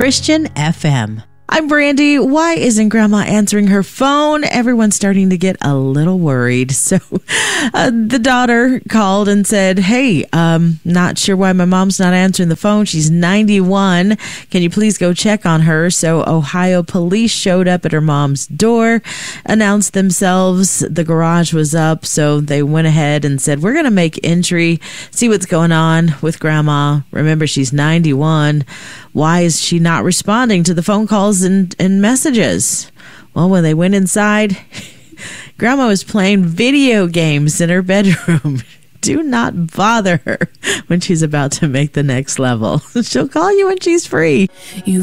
Christian FM. I'm Brandy. Why isn't Grandma answering her phone? Everyone's starting to get a little worried. So the daughter called and said, hey, not sure why my mom's not answering the phone. She's 91. Can you please go check on her? So Ohio police showed up at her mom's door, announced themselves. The garage was up. So they went ahead and said, we're going to make entry, see what's going on with Grandma. Remember, she's 91. Why is she not responding to the phone calls and messages? Well, when they went inside, Grandma was playing video games in her bedroom. Do not bother her when she's about to make the next level. She'll call you when she's free.